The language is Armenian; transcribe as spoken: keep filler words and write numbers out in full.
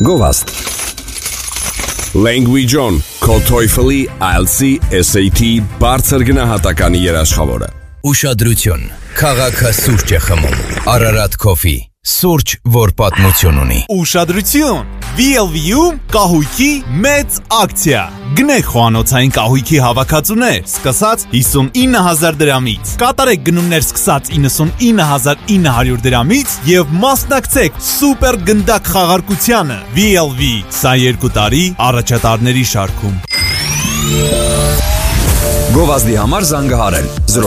Գովազդ Language On, քո TOEFL-ի, I E L T S-ի, S A T բարձր գնահատականի երաշխավորը։ Ուշադրություն, քաղաքը սուրճ է խմում, Ararat Coffee, սուրճ, որ պատմություն ունի։ Ուշադրություն, V L V-ում կահույքի մեծ ակցիա։ Գնեք խոհանոցային կահույքի հավաքածուներ, սկսած հիսունինը հազար դրամից։ Կատարեք գնումներ սկսած իննսունինը հազար ինը հարյուր դրամից եւ մասնակցեք սուպեր գնդակ խաղարկությանը։ V L V, սա երկու տարի առաջատարների շարքում։ Գովազդի համար զանգահարել